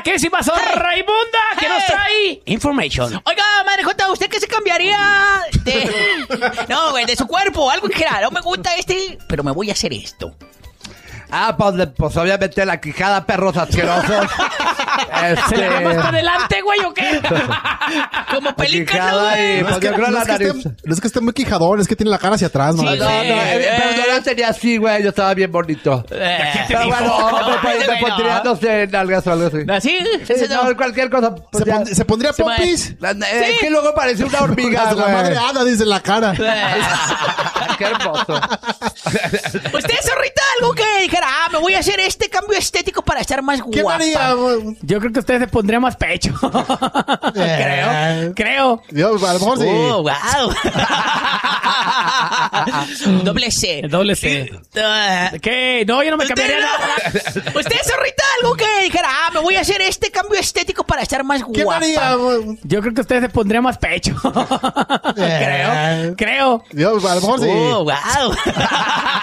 querísima Raimunda, que nos trae information. Oiga, madre Jota, ¿usted qué se cambiaría no, güey, de su cuerpo? Algo que dijera, no me gusta pero me voy a hacer esto. Pues obviamente la quijada, perros asquerosos. ¿Se le va más para adelante, güey, o qué? Como pelícano, güey. No es que esté muy quijadón, es que tiene la cara hacia atrás, Sí, ¿no? pero no la tenía así, güey. Yo estaba bien bonito. Pero bueno, me pondría, no sé, nalgas o algo así. ¿Así? Sí, no, cualquier cosa. Pues ¿Se pondría pompis? Es que luego parece una hormiga, La güey. madre Ada, dice la cara. Qué hermoso. ¿Usted, zorrita, algo que dijera, me voy a hacer este cambio estético para estar más ¿Qué guapa? haría? Yo creo que usted se pondría más pecho. Creo. Yo, a lo mejor sí. Wow. Doble C. ¿Qué? No, yo no me cambiaría nada. ¿Usted, zorrita, algo que dijera, me voy a hacer este cambio estético para estar más ¿Qué guapa? haría? Yo creo que usted se pondría más pecho. Creo. Yo, a lo mejor sí. Wow.